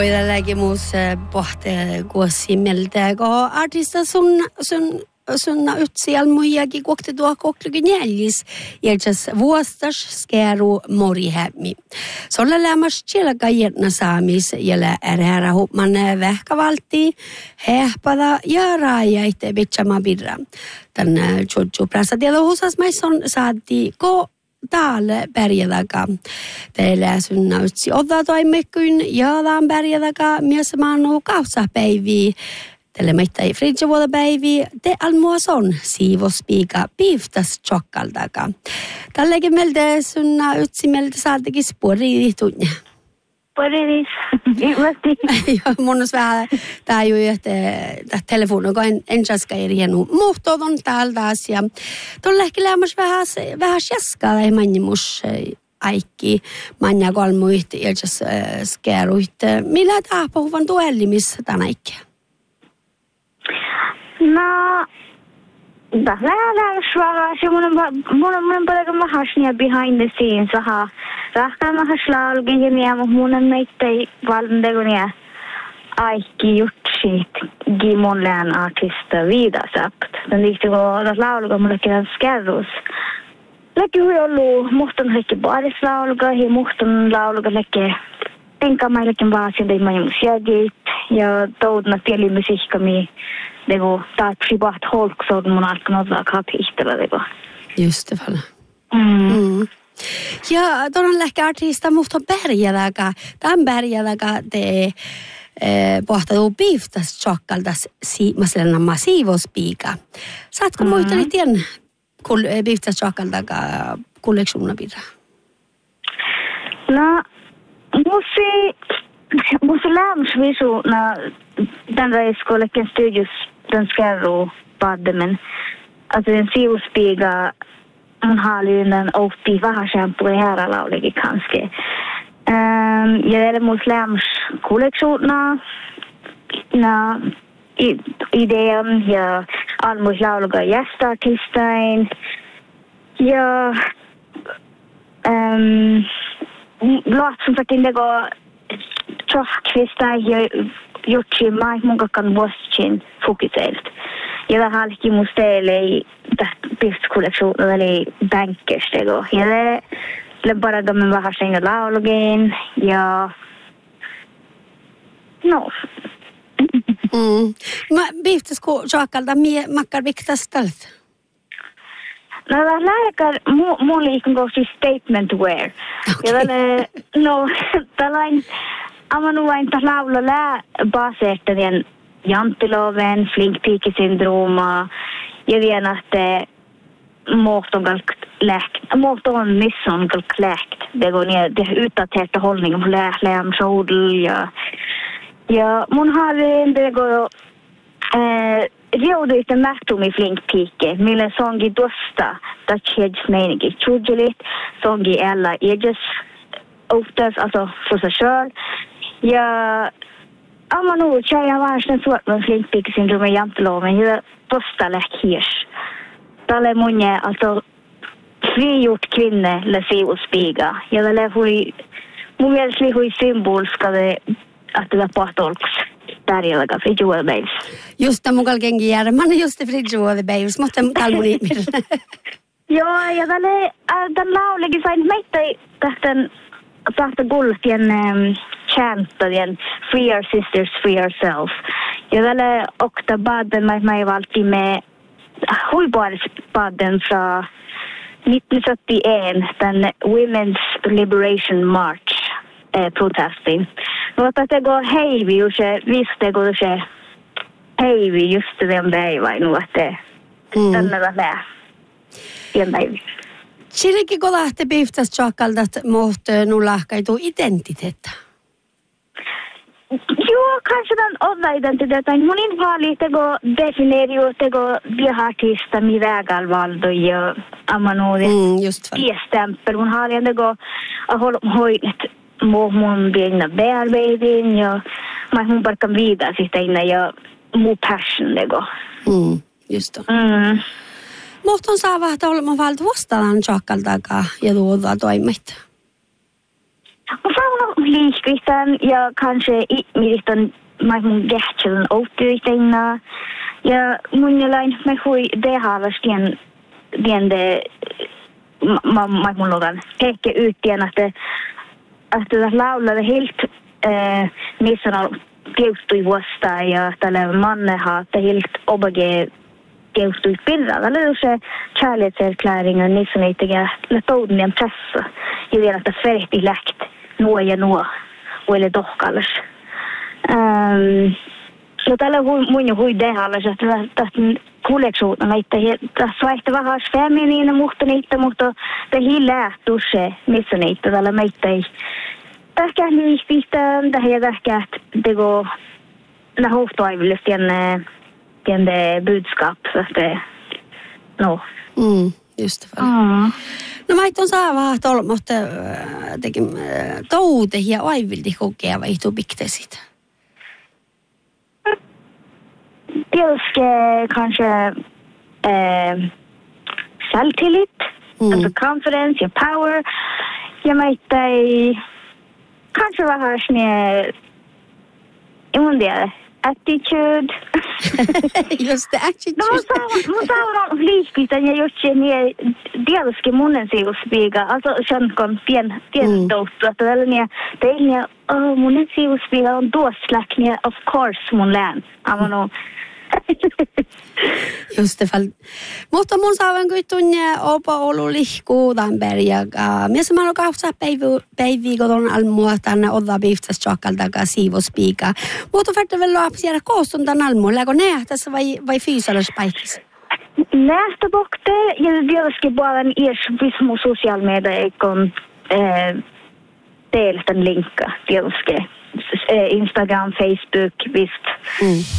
Tälläkin muus pohte kuossimeltä, kun artista sunna ytsial muijakin kokti tuo koklikin jällis, jäljäs vuostas skeru morihämmi. Solla lämmas tjelka järna saamis, jäljä ärhärä hupman vähkävalti, hehpada ja raajaitte bitsama birra. Tän tjutju prassa tiedä husas maisson saati täällä pärjätäkä. Teillä sunna ytsi odda toimekkyyn ja tämän pärjätäkä myös maanu kautsapäiviä. Teillä meitä ei fridgevuotapäiviä. Te almuas on siivospiika piiftas tjokkaltakä. Tälläkin meiltä sunna ytsi meiltä saatikin sporiin tunne. Sporiin, ilmasti. Joo, mun on vähän tää jo että telefoni, kun en jaska eri hieno. Muhtot on täällä taas ja tuolla ehkä lämmäs vähän jaskaa ei mannimus aikki manja kolmuit ja just skeruit. Millä tää puhuvan tuellimissa tänä ikkä? No, mun paljon mahasnia behind the scenes vähän. Rahkaa mahaslaulukin ja miä mun on meitä valmentakunia aikki jutsit gimonlään artista viidasapt. Tän liitti kun lauluka mulle kerran skerrus. Läkki hui ollut muhtan läkki baarislauluka ja muhtan lauluka läkki penkamaillakin vaasin tei majumusjägit ja toudna tielimusiikkami dego taatsi baht holksood mun alkan odlaa kapihtella dego. Just det fall. Ja tuon lähkä artista muhtan pärjäläkä. Tämän pärjäläkä te pohtatuu piiftas tjokkaltas maselena siivospiika. Saatko muisteli tien piiftas tjokkaltakä kollektiona pidä? No, musi lämsvisu na den reiskollekin studios den skerru paddemen. Alltså den siivospiika mun haalinen oppi vähän shampoo ja haaralaulegi kanske. Ja det är mot läms kollektiona na idén ja almus lauluga gästartistain ja låt som sagt inte gå tjockvista ja jutsi mai munkakan vuosittain fokuselt. Ja det har inte musteelle i piftkollektionen eli bankkerstego. Ja det bara de vähän senga laulugin ja no. Ma piiftasko tjokkalta makkar viktastalt? No läikar mulle ikon kohti statement wear. Ja no tällainen amanu vain laula lää baseertavien jantiloven, flinkpiikisyndrooma ja vielä että muhton misson kalkläkt. Det går ner det utdaterade hållningen på lämsodel ja mun har det går Riodoita mähtumi flinkpiike, millä songi dosta, tatcheds meinigi tjujelit, songi alla eges oftast, alltså för sig själv. Ja, amanu tjeja varsin suortman flinkpiike-syndrom i janteloven, ja dosta läkhirs. Tälle munje, alltså frigjort kvinne la siivospiga. Ja tälle mun mielestä hui symbolska det att det var pahtolks. Pärjäläkä fridgevuotapäivis. Just tämän mukaan kenkin jäädä. Mä olen just fridgevuotapäivis, mutta talmuni mirna. Joo, ja tämän laulekin sain meitä tahta gultien chanttadien Free Our Sisters, Free Ourselves. Ja tälle okta baden, mä ei valti me huipuolisbaden fra 1971, tämän Women's Liberation March protestin. Mutta det går heivi ju se, visst det går se heivi just den päivän nu että tänne vähän den päivän. Silläkin kun lähtee piiftas tjokkaltat muhta nullahkaitu identiteettä? Joo, kanske den odda identiteetten. Mun invaali tego definierio tego bioartista mi vägalvaldo ja amanoide. Just det. Stämpel mun har tego hoidet mun biegna bearbeitin ja mä mun parkan viidaa sitä inna ja mun passion lego. Just det. Muhton saa vähän olema valta vastaan tjokkaltakaan ja tuoda toimit. Och så liikvistan ja kanske mietitän mun gehtselun outtyitenä. Ja mun jalain mä hui dehaavastien diende mun logan hekki yhtien että laulaa helt missä on keustui vuosta ja tällä manneha että helt obage keustui pirra. Tällä on se kärlekserkläringen niissä niitä letoudinen pressa. Ja vielä että ferti läkt nuo ja nuo oille tohkallis. Ja tällä mun hui dehallis että kuuleksuutta näitä tässä vaihtaa vähän feminiina mutta te hillää tusse missä niitä tällä meitä ei tähkä liiktistään tähän tähkä teko la hohtoivillisesti tiende budskap så att det just det. No mä itse saa vähän tolmosta tekin toude ja aivilti kokea vai tu biktesit. Dels kanske självtillit, alltså confidence, your power. Jag märkte kanske var här snä attitude. Just det, attitude. Mun saa liikkeitä ja just niin dialogin munnen sivuspiiga. Also sen kon pien touttu. Että tällainen teillä munnen sivuspiiga on tuoslacknia of course mun lään. Amano. Just det fall. Mutta mun saavan kuitenkin opa ollut lihkuu Tamperia. Mies mä olen kautta päiviä koton almua tänne odda biiftas chokalta siivospiika. Mutta färtä vielä lapsia koostun tämän almuun. Läkö nähtässä vai fyysisessä paikassa? Nähtä bokte ja tietysti puolen iäsvismu sosiaalmedia eikon teiltä linkka tietysti. Instagram, Facebook, visst.